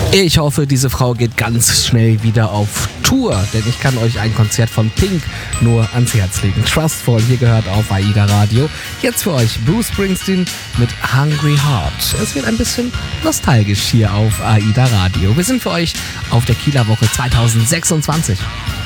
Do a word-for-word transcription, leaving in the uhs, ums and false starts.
Ich hoffe, diese Frau geht ganz schnell wieder auf Tour, denn ich kann euch ein Konzert von Pink nur ans Herz legen. Trustful, hier gehört auf AIDA Radio. Jetzt für euch Bruce Springsteen mit Hungry Heart. Es wird ein bisschen nostalgisch hier auf AIDA Radio. Wir sind für euch auf der Kieler Woche zwanzig sechsundzwanzig.